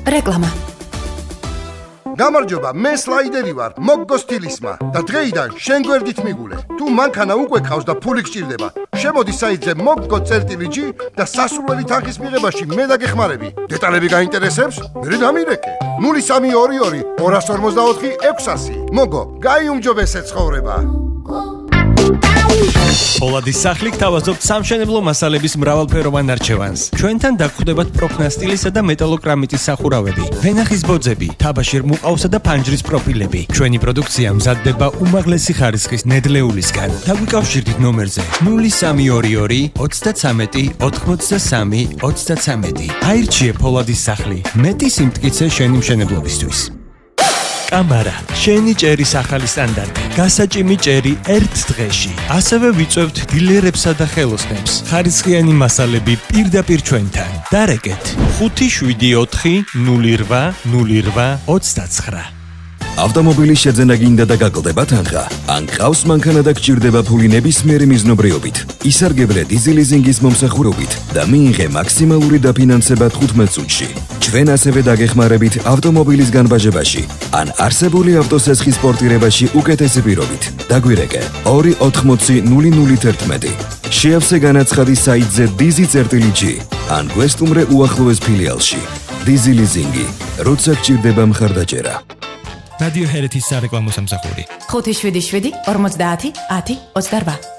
რეკლამა. გამარჯობა, მე სლაიდერი ვარ, მოგგო სტილისმა და დღეიდან შენ გვერდით მიგულე. თუ მანქანა უკვე ყავს და ფული გჭირდება, შემოდი საიტზე moggo.gi და სასურველი თანხის მიღებაში მე დაგეხმარები. დეტალები გაინტერესებს? მე დამირეკე. 0322 254 600. მოგო, გაიუმჯობესე ცხოვრება. Poladi სახლი გთავაზობთ სამშენებლო მასალების მრავალფეროვან არჩევანს. ჩვენთან დაგხვდებათ პროფნასტილისა და მეტალოკრამიტის სახურავები, ვენახის ბოძები, თაბაშირ მუყავსა და ფანჯრის პროფილები. ჩვენი პროდუქცია მზადდება უმაღლესი ხარისხის ნედლეულისგან. დაგვიკავშირდით ნომერზე 0322 33 83 33. აირჩიე Polaდის სახლი. მეტი სიმტკიცე შენი მშენებლობისთვის. კამარა, შენი ჭერის ახალი სტანდარტი, გასაჭიმი ჭერი ერთ დღეში. ასევე ვიწევთ დილერებსა და ხელოსნებს. ხარისხიანი მასალები პირდაპირ ჩვენთან. დარეკეთ 574 08 08 29. ავტომობილის შეძენა გინდა და გაკლდება თანხა. ან ყავს მანქანა და გჭირდება ფული ნებისმიერი მიზნობრიობით. ისარგებლე დიზელიზინგის მომსახურებით და მიიღე მაქსიმალური დაფინანსება 15 წუთში. ჩვენ ასევე დაგეხმარებით ავტომობილის განბაჟებაში ან არსებული ავტოსესხის პორტირებაში უკეთესი პირობით. დაგვირეკე 280 011. შეავსე განაცხადი საიტზე dizi.gi ან გვესტუმრე უახლოეს ფილიალში. დიზელიზინგი, როცა გჭირდება მხარდაჭერა. რადიო ჰერეთის სარეკლამო სამსახური 577 50 10 28